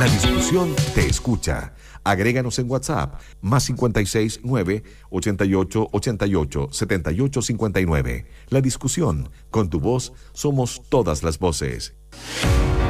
La discusión te escucha. Agréganos en WhatsApp, más 56 9 88 88 78 59. La discusión, con tu voz, somos todas las voces.